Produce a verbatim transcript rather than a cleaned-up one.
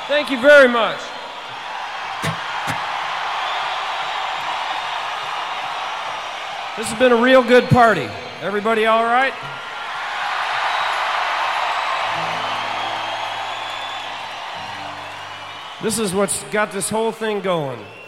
Thank you very much. This has been a real good party. Everybody all right? This is what's got this whole thing going.